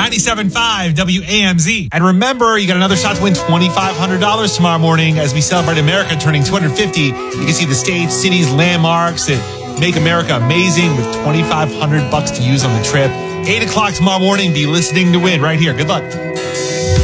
97.5 WAMZ. And remember, you got another shot to win $2,500 tomorrow morning as we celebrate America turning 250. You can see the states, cities, landmarks that make America amazing with $2,500 to use on the trip. 8 o'clock tomorrow morning. Be listening to win right here. Good luck.